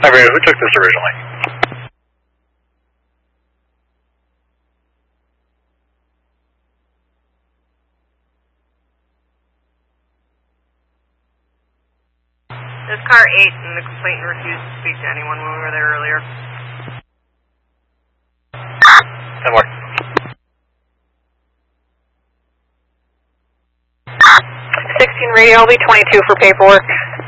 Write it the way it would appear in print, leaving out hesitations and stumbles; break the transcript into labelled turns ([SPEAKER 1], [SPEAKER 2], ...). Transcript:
[SPEAKER 1] Hi, Rita. Who took this originally?
[SPEAKER 2] It was car 8, and the complainant refused to speak to anyone when we were there earlier.
[SPEAKER 1] 10 more.
[SPEAKER 3] 16 radio, I'll be 22 for paperwork.